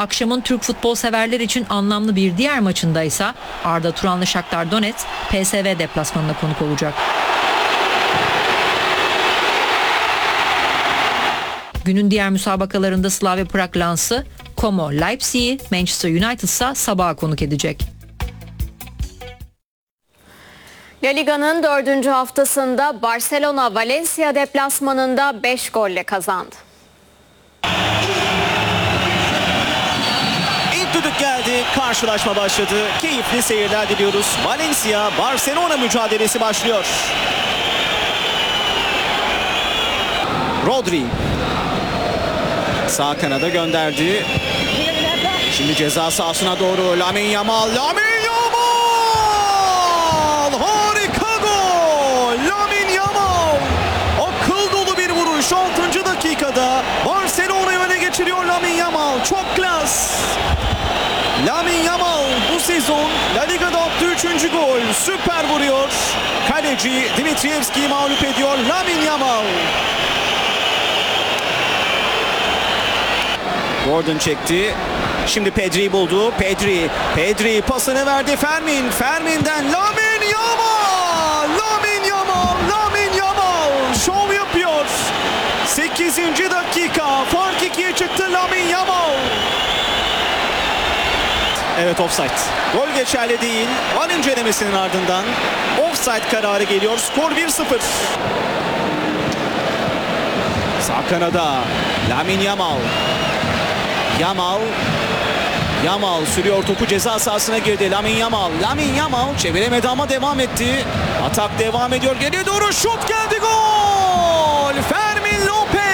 Akşamın Türk futbol severler için anlamlı bir diğer maçındaysa Arda Turanlı Shakhtar Donetsk PSV deplasmanına konuk olacak. Günün diğer müsabakalarında Slavia Prag Lens'ı, Como Leipzig'i, Manchester United ise Sabah'a konuk edecek. La Liga'nın 4. haftasında Barcelona Valencia deplasmanında 5 golle kazandı. İlk düdük geldi, karşılaşma başladı. Keyifli seyirler diliyoruz. Valencia Barcelona mücadelesi başlıyor. Rodri sağ kanada gönderdi. Şimdi ceza sahasına doğru Lamine Yamal. Harika gol! Lamine Yamal. Akıl dolu bir vuruş. 6. dakikada Barcelona'yı öne geçiriyor Lamine Yamal. Çok klas. Lamine Yamal bu sezon La Liga'da attığı 3. gol. Süper vuruyor. Kaleci Dimitrievski'yi mağlup ediyor Lamine Yamal. Gordon çekti. Şimdi Pedri'yi buldu. Pedri pasını verdi. Fermin'den Lamine Yamal. Lamine Yamal şov yapıyor. 8. dakika. Fark 2'ye çıktı Lamine Yamal. Evet, offside. Gol geçerli değil. VAR incelemesinin ardından offside kararı geliyor. Skor 1-0. Sağ kanada Lamine Yamal. Yamal sürüyor, topu ceza sahasına girdi. Lamine Yamal çeviremedi ama devam etti. Atak devam ediyor. Geriye doğru şut geldi, gol! Fermin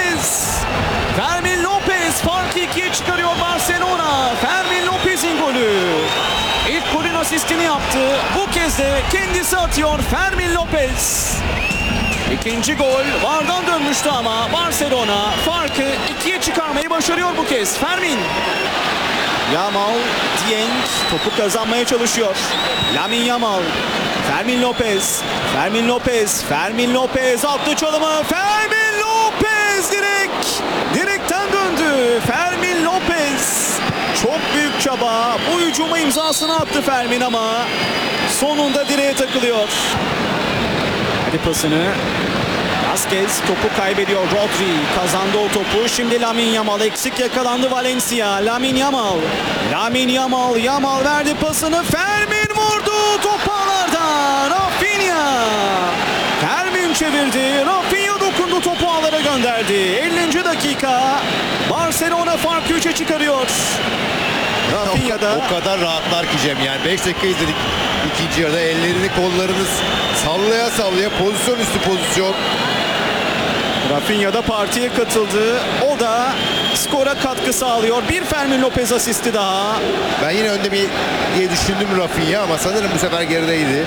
Lopez farkı 2'ye çıkarıyor Barcelona. Fermin Lopez'in golü. İlk golün asistini yaptı. Bu kez de kendisi atıyor Fermin Lopez. İkinci gol VAR'dan dönmüştü ama Barcelona farkı 2'ye çıkarmayı başarıyor bu kez. Yamal, Dieng topu kazanmaya çalışıyor. Lamine Yamal, Fermin Lopez attı çalımı. Fermin Lopez direkten döndü. Fermin Lopez çok büyük çaba. Bu hücuma imzasını attı Fermin ama sonunda direğe takılıyor. Hadi pasını. Vazquez topu kaybediyor. Rodri kazandı o topu. Şimdi Lamine Yamal, eksik yakalandı Valencia. Lamine Yamal verdi pasını. Fermin vurdu. Top ağlardan. Rafinha. Fermin çevirdi. Rafinha dokundu. Topu ağlara gönderdi. 50. dakika. Barcelona farkı 3'e çıkarıyor. Rafinha'da. O kadar rahatlar ki Cem, yani 5 dakika izledik ikinci yarıda, ellerini kollarını sallaya pozisyon üstü pozisyon. Rafinha'da partiye katıldı. O da skora katkı sağlıyor. Bir Fermin Lopez asisti daha. Ben yine önde diye düşündüm Rafinha ama sanırım bu sefer gerideydi.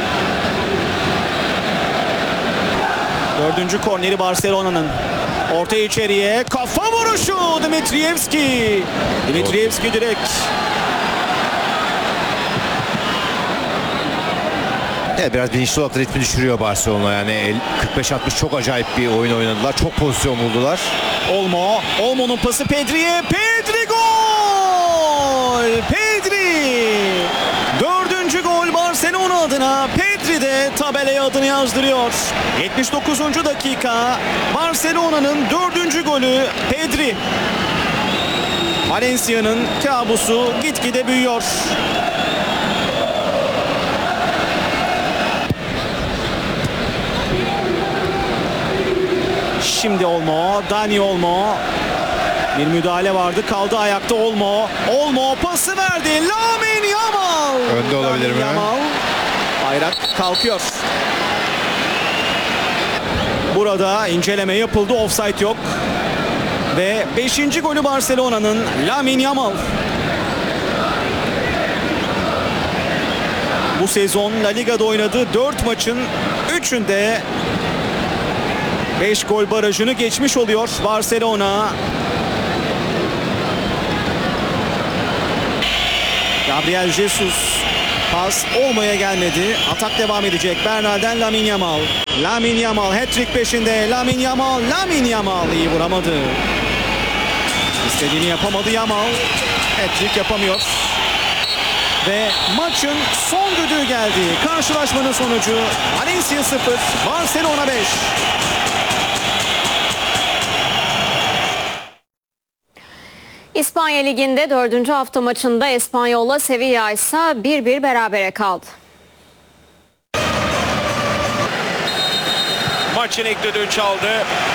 4. korneri Barcelona'nın. Orta içeriye kafa vuruşu Dimitrievski direkt. Evet, biraz bilinçli olarak ritmi düşürüyor Barcelona, yani 45-60 çok acayip bir oyun oynadılar. Çok pozisyon buldular. Olmo'nun pası Pedri'ye. Pedri gol! Pedri! 4. gol Barcelona adına. Pedri de tabelaya adını yazdırıyor. 79. dakika. Barcelona'nın 4. golü Pedri. Valencia'nın kabusu gitgide büyüyor. Şimdi Dani Olmo. Bir müdahale vardı, kaldı ayakta Olmo pası verdi. Lamine Yamal. Önde olabilir mi? Bayrak kalkıyor. Burada inceleme yapıldı, offside yok. Ve 5. golü Barcelona'nın Lamine Yamal. Bu sezon La Liga'da oynadığı 4 maçın 3'ünde 5 gol barajını geçmiş oluyor Barcelona. Gabriel Jesus, pas olmaya gelmedi. Atak devam edecek. Bernal'den Lamine Yamal hat-trick peşinde. Lamine Yamal iyi vuramadı. İstediğini yapamadı Yamal. hat-trick yapamıyor. Ve maçın son düdüğü geldi. Karşılaşmanın sonucu Valencia 0, Barcelona 5. İspanya Ligi'nde 4. hafta maçında Espanyol'la Sevilla ise 1-1 berabere kaldı. Maçın ilk düdüğü çaldı.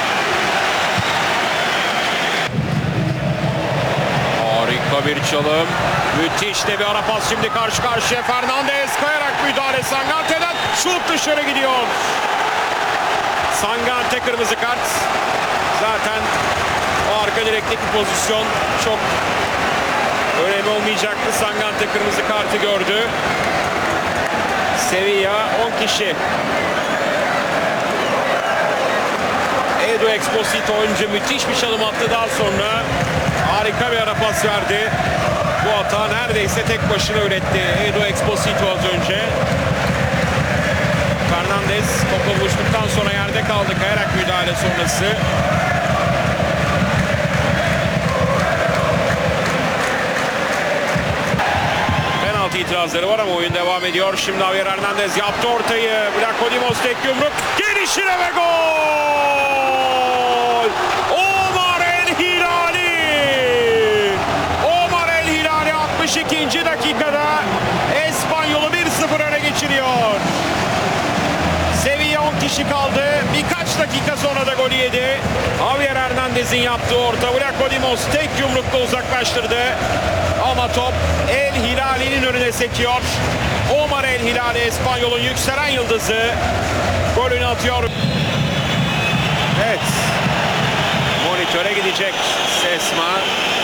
Harika bir çalım. Müthiş de bir ara pas şimdi karşı karşıya. Fernandes kayarak müdahale Sangante'den. Şut dışarı gidiyor. Sangante kırmızı kart. Zaten o arka direkteki pozisyon çok önemli olmayacaktı. Sangante kırmızı kartı gördü. Sevilla 10 kişi. Edu Exposito önce müthiş bir çalım attı, daha sonra harika bir ara pas verdi. Bu hata neredeyse tek başına üretti Edu Exposito az önce. Fernandes topla buluştuktan sonra yerde kaldı kayarak müdahale sonrası. Penaltı itirazları var ama oyun devam ediyor. Şimdi Javier Hernandez yaptı ortayı. Vlaco Dimos tek yumruk. Gelişine ve gol! Omar El Hilali! Omar El Hilali 62. dakikada Espanyol'u 1-0 öne geçiriyor. Sevilla 10 kişi kaldı. Birkaç dakika sonra da golü yedi. Javier Hernandez'in yaptığı orta. Vlaco Dimos tek yumrukla uzaklaştırdı. Ama top El Hilali'nin önüne sekiyor. Omar El Hilali Espanyol'un yükselen yıldızı golünü atıyor. Evet. Monitöre gidecek Sesma.